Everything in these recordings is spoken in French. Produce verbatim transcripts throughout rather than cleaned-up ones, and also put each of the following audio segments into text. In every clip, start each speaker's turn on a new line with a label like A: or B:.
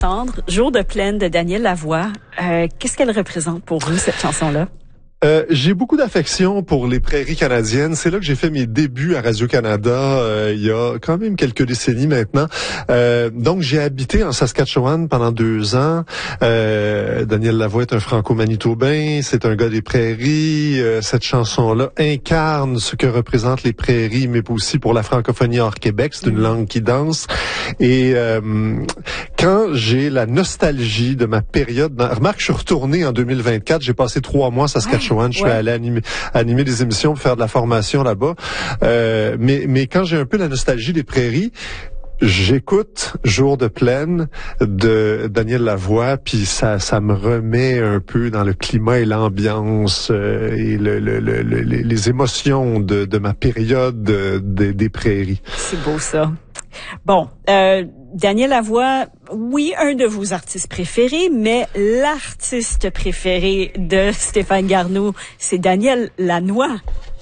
A: Tendre, Jour de plaine de Daniel Lavoie. Euh, qu'est-ce qu'elle représente pour vous, cette chanson-là?
B: Euh, j'ai beaucoup d'affection pour les prairies canadiennes. C'est là que j'ai fait mes débuts à Radio-Canada euh, il y a quand même quelques décennies maintenant. Euh, donc, j'ai habité en Saskatchewan pendant deux ans. Euh, Daniel Lavoie est un franco-manitobain. C'est un gars des prairies. Euh, cette chanson-là incarne ce que représentent les prairies, mais aussi pour la francophonie hors Québec. C'est une mmh. langue qui danse. Et euh, quand j'ai la nostalgie de ma période... Dans... Remarque, je suis retourné en deux mille vingt-quatre. J'ai passé trois mois à Saskatchewan. Je suis ouais. allé animer, animer des émissions, faire de la formation là-bas. Euh, mais, mais quand j'ai un peu la nostalgie des prairies, j'écoute Jour de plaine de Daniel Lavoie, puis ça, ça me remet un peu dans le climat et l'ambiance euh, et le, le, le, le, les émotions de, de ma période de, de, des prairies.
A: C'est beau ça. Bon, euh, Daniel Lavoie, oui, un de vos artistes préférés, mais l'artiste préféré de Stéphane Garneau, c'est Daniel Lanois.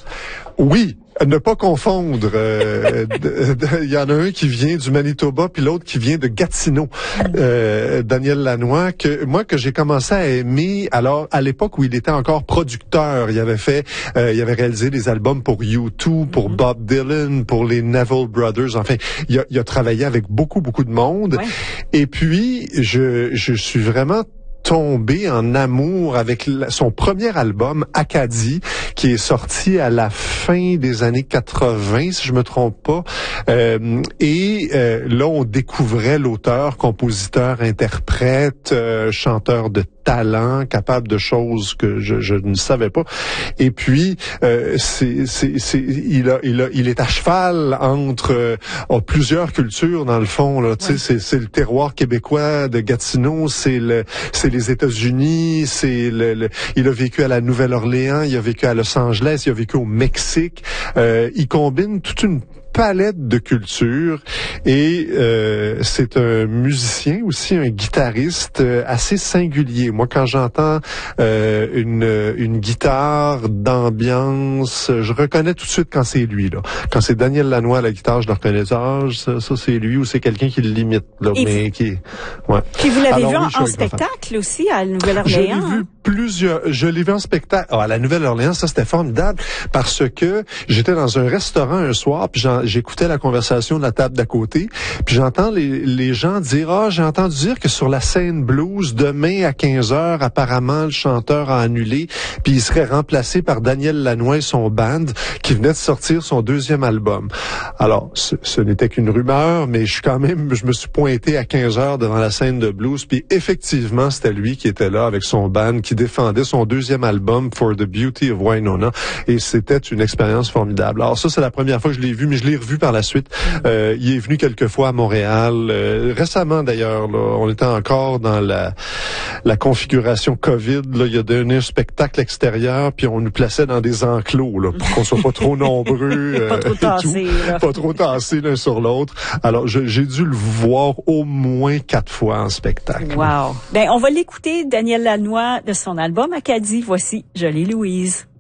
B: Oui. Ne pas confondre. Euh, il y en a un qui vient du Manitoba, puis l'autre qui vient de Gatineau. Euh, Daniel Lanois, que moi que j'ai commencé à aimer. Alors à l'époque où il était encore producteur, il avait fait, euh, il avait réalisé des albums pour U deux, pour mm-hmm. Bob Dylan, pour les Neville Brothers. Enfin, il a, il a travaillé avec beaucoup beaucoup de monde. Ouais. Et puis je je suis vraiment tombé en amour avec la, son premier album, Acadie, qui est sorti à la fin des années quatre-vingts, si je me trompe pas. Euh, et euh, là, on découvrait l'auteur, compositeur, interprète, euh, chanteur de talent, capable de choses que je, je ne savais pas. Et puis, euh, c'est, c'est, c'est, il a, il a, il est à cheval entre euh, oh, plusieurs cultures dans le fond. Là, tu sais, ouais. c'est, c'est le terroir québécois de Gatineau, c'est le, c'est les États-Unis, c'est le, le, il a vécu à la Nouvelle-Orléans, il a vécu à Los Angeles, il a vécu au Mexique. Euh, il combine toute une palette de culture et euh, c'est un musicien aussi, un guitariste euh, assez singulier. Moi, quand j'entends euh, une une guitare d'ambiance, je reconnais tout de suite quand c'est lui là. Quand c'est Daniel Lanois à la guitare, je le reconnais. Ah, ça, ça c'est lui ou c'est quelqu'un qui l'imite là,
A: et
B: mais
A: vous,
B: qui. Ouais.
A: Puis vous l'avez
B: Alors,
A: vu
B: oui,
A: en, en spectacle aussi à la Nouvelle-Orléans.
B: Je l'ai vu plusieurs. Je l'ai vu en spectacle oh, à la Nouvelle-Orléans. Ça c'était formidable parce que j'étais dans un restaurant un soir puis j'en j'écoutais la conversation de la table d'à côté, puis j'entends les, les gens dire « Ah, j'ai entendu dire que sur la scène blues, demain à quinze heures, apparemment, le chanteur a annulé, puis il serait remplacé par Daniel Lanois et son band, qui venait de sortir son deuxième album. » Alors, ce, ce n'était qu'une rumeur, mais je suis quand même, je me suis pointé à quinze heures devant la scène de blues, puis effectivement, c'était lui qui était là avec son band, qui défendait son deuxième album, For the Beauty of Winona, et c'était une expérience formidable. Alors ça, c'est la première fois que je l'ai vu, mais je l'ai revu par la suite. Euh, il est venu quelques fois à Montréal. Euh, récemment, d'ailleurs, là, on était encore dans la, la configuration COVID. Là, il a donné un spectacle extérieur, puis on nous plaçait dans des enclos là, pour qu'on soit pas trop nombreux.
A: Euh, pas trop tassés.
B: Pas trop tassés l'un sur l'autre. Alors, je, j'ai dû le voir au moins quatre fois en spectacle.
A: Wow. Ben, on va l'écouter, Daniel Lanois, de son album Acadie. Voici Jolie Louise.